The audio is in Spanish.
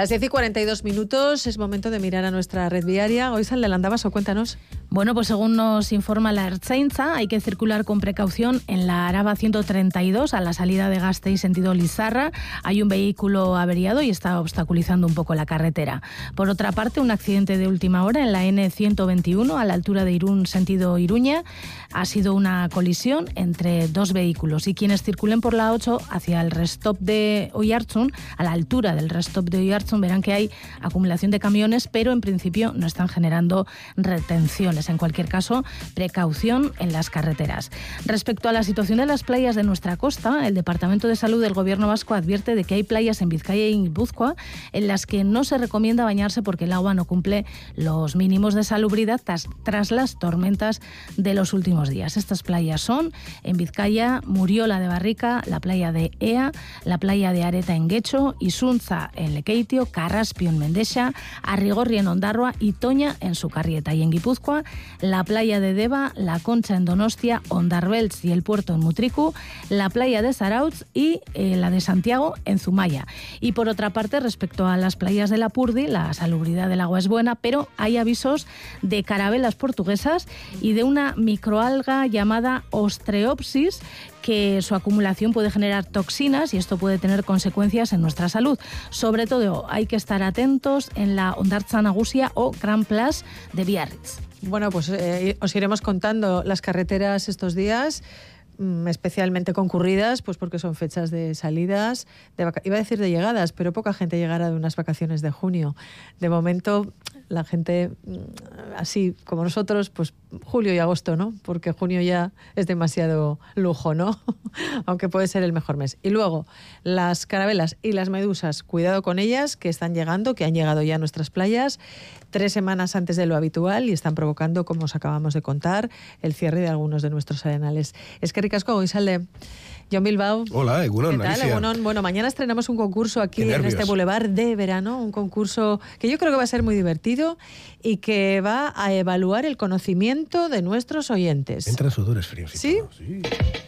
Las 10:42, es momento de mirar a nuestra red viaria. Hoy sale Landabaso, cuéntanos. Bueno, pues según nos informa la Ertzaintza, hay que circular con precaución en la Araba 132 a la salida de Gasteiz sentido Lizarra. Hay un vehículo averiado y está obstaculizando un poco la carretera. Por otra parte, un accidente de última hora en la N121 a la altura de Irún sentido Iruña. Ha sido una colisión entre dos vehículos y quienes circulen por la 8 hacia el restop de Oiartzun, a la altura del restop de Oiartzun, verán que hay acumulación de camiones, pero en principio no están generando retenciones. En cualquier caso, precaución en las carreteras. Respecto a la situación de las playas de nuestra costa, el Departamento de Salud del Gobierno vasco advierte de que hay playas en Vizcaya y Guipúzcoa en las que no se recomienda bañarse porque el agua no cumple los mínimos de salubridad tras las tormentas de los últimos días. Estas playas son, en Vizcaya, Muriola de Barrica, la playa de Ea, la playa de Areta en Guecho, Isunza en Lekeitio, Carraspio en Mendexa, Arrigorri en Ondarroa y Toña en Sucarrieta. Y en Guipúzcoa, la playa de Deva, la Concha en Donostia, Ondarbeltz y el puerto en Mutriku, la playa de Zarautz y la de Santiago en Zumaya. Y por otra parte, respecto a las playas de Lapurdi, la salubridad del agua es buena, pero hay avisos de carabelas portuguesas y de una microalga llamada Ostreopsis, que su acumulación puede generar toxinas y esto puede tener consecuencias en nuestra salud. Sobre todo hay que estar atentos en la Hondartza Nagusia o Gran Plas de Biarritz. Bueno, pues os iremos contando las carreteras estos días, especialmente concurridas, pues porque son fechas de salidas, iba a decir de llegadas, pero poca gente llegará de unas vacaciones de junio. De momento, la gente, así como nosotros, pues julio y agosto, ¿no? Porque junio ya es demasiado lujo, ¿no? Aunque puede ser el mejor mes. Y luego, las carabelas y las medusas, cuidado con ellas, que están llegando, que han llegado ya a nuestras playas 3 semanas antes de lo habitual y están provocando, como os acabamos de contar, el cierre de algunos de nuestros arenales. Es que ricasco, hoy sale Jon Bilbao. Hola, Egunon, ¿qué tal, Alicia? Egunon? Bueno, mañana estrenamos un concurso aquí en este Boulevard de verano, un concurso que yo creo que va a ser muy divertido y que va a evaluar el conocimiento de nuestros oyentes. Entran sudores fríos. ¿Sí? Sí.